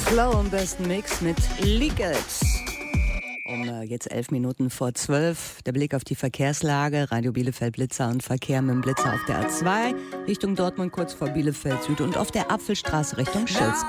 Flow im besten Mix mit Liget. Jetzt 11 Minuten vor 12. Der Blick auf die Verkehrslage. Radio Bielefeld Blitzer und Verkehr mit dem Blitzer auf der A2 Richtung Dortmund kurz vor Bielefeld Süd und auf der Apfelstraße Richtung Schilz.